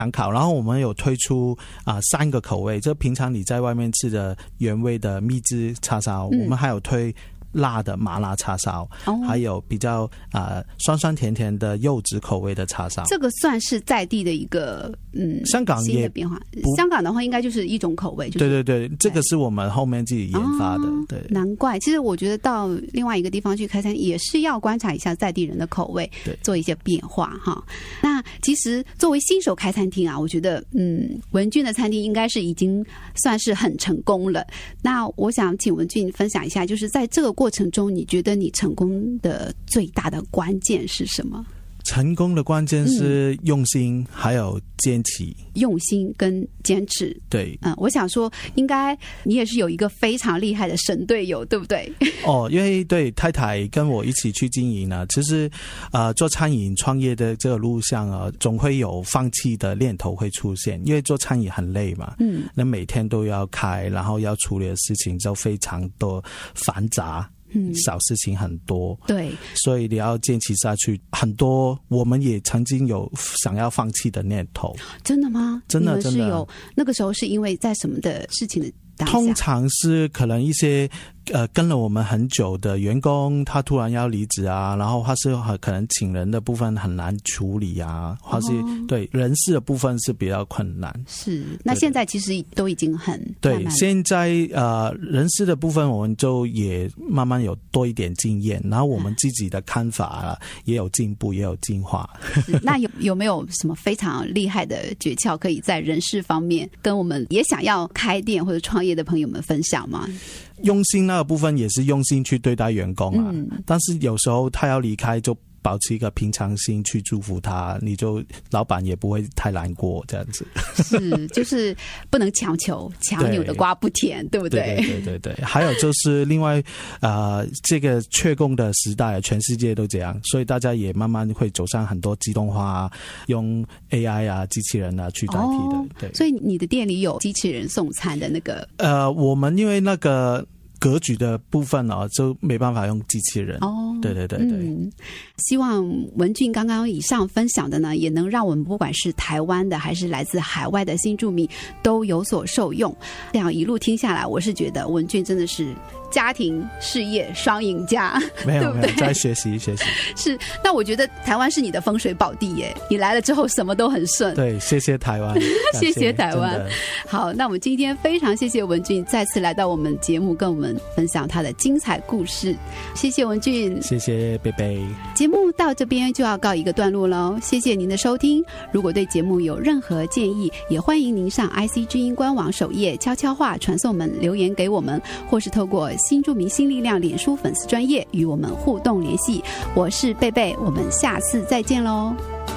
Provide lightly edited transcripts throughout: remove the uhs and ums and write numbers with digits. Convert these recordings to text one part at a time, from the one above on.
参考。然后我们有推出3个口味，这平常你在外面吃的原味的蜜汁叉烧，我们还有推辣的麻辣叉烧，还有比较酸酸甜甜的柚子口味的叉烧。 这个算是在地的一个香港也新的变化。香港的话应该就是一种口味，就是、 对对对，这个是我们后面自己研发的。对， 难怪。其实我觉得到另外一个地方去开餐也是要观察一下在地人的口味，做一些变化哈。那其实作为新手开餐厅啊，我觉得文俊的餐厅应该是已经算是很成功了。那我想请文俊分享一下，就是在这个过程中，你觉得你成功的最大的关键是什么？ 成功的关键是用心，还有坚持。 用心跟坚持， 对， 我想说，应该你也是有一个非常厉害的神队友，对不对？ 因为对太太跟我一起去经营呢，其实做餐饮创业的这个路上总会有放弃的念头会出现，因为做餐饮很累嘛，那每天都要开，然后要处理的事情就非常多繁杂。小事情很多，对，所以你要坚持下去。很多我们也曾经有想要放弃的念头。真的吗？真的真的。有那个时候是因为在什么的事情的当下？ 通常是可能一些跟了我们很久的员工，他突然要离职啊，然后他是可能请人的部分很难处理啊，或是对人事的部分是比较困难。是， 那现在其实都已经很对，现在人事的部分我们就也慢慢有多一点经验，然后我们自己的看法也有进步，也有进化。 那有没有什么非常厉害的诀窍，可以在人事方面跟我们也想要开店或者创业的朋友们分享吗？ 用心那个部分也是用心去对待员工啊，但是有时候他要离开就保持一个平常心去祝福他，你就老板也不会太难过这样子。 是，就是不能强求，强扭的瓜不甜，对不对？ 对对对对对。还有就是另外这个缺工的时代，全世界都这样，所以大家也慢慢会走上很多自动化用 AI 啊、机器人啊去代替的。对。 所以你的店里有机器人送餐的那个？ 我们因为那个格局的部分就没办法用机器人。对对对对。 希望文俊刚刚以上分享的呢，也能让我们不管是台湾的还是来自海外的新住民都有所受用。这样一路听下来，我是觉得文俊真的是家庭事业双赢家。 没有没有，在学习学习。 是，那我觉得台湾是你的风水宝地耶，你来了之后什么都很顺。 对，谢谢台湾。 谢谢台湾。好，那我们今天非常谢谢文俊再次来到我们节目，跟我们分享他的精彩故事。谢谢文俊。 谢谢贝贝。 节目到这边就要告一个段落喽，谢谢您的收听。如果对节目有任何建议，也欢迎您上 IC 之音官网首页悄悄话传送门留言给我们，或是透过新住民新力量脸书粉丝专页与我们互动联系。我是贝贝，我们下次再见喽。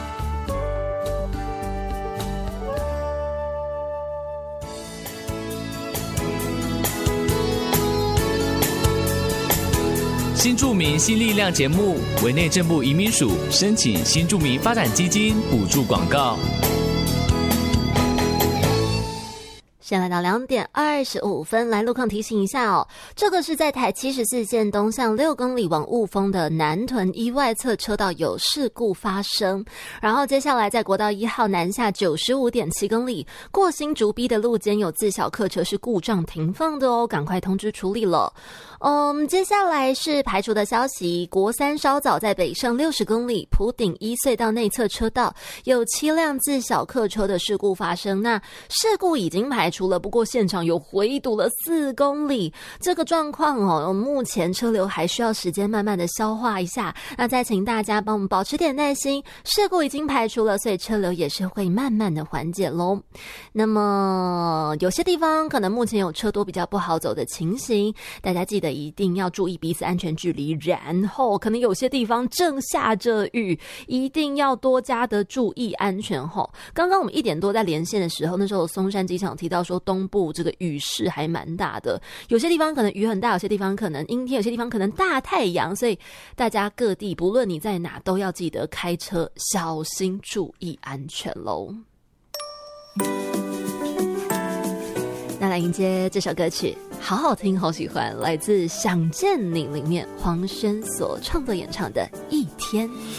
新住民新力量节目为内政部移民署申请新住民发展基金补助广告。 现在来到2点25分，来路况提醒一下哦，这个是在台74线东向6公里往雾峰的南屯1外侧车道有事故发生，然后接下来在国道1号南下 95.7 公里过新竹 B 的路肩有自小客车是故障停放的哦，赶快通知处理了。接下来是排除的消息，国三稍早在北上60公里埔顶1隧道内侧车道有7辆自小客车的事故发生，那事故已经排除了，不过现场有回堵了4公里，这个状况目前车流还需要时间慢慢的消化一下，那再请大家帮我们保持点耐心，事故已经排除了，所以车流也是会慢慢的缓解咯。那么有些地方可能目前有车多比较不好走的情形，大家记得一定要注意彼此安全距离，然后可能有些地方正下着雨，一定要多加的注意安全。刚刚我们1点多在连线的时候，那时候松山机场提到说东部这个雨势还蛮大的，有些地方可能雨很大，有些地方可能阴天，有些地方可能大太阳，所以大家各地不论你在哪都要记得开车小心注意安全咯。那来迎接这首歌曲，好好听好喜欢，来自《想见你》里面黄轩所创作演唱的《一天》。